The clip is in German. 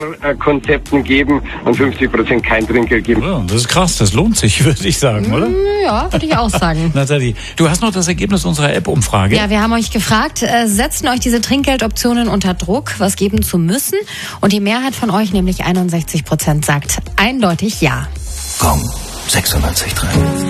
Konzepten geben und 50% kein Trinkgeld geben. Ja, das ist krass, das lohnt sich, würde ich sagen, oder? Ja, würde ich auch sagen. Nathalie, du hast noch das Ergebnis unserer App-Umfrage. Ja, wir haben euch gefragt, setzen euch diese Trinkgeldoptionen unter Druck, was geben zu müssen? Und die Mehrheit von euch, nämlich 61%, sagt eindeutig ja. Komm, 96,3.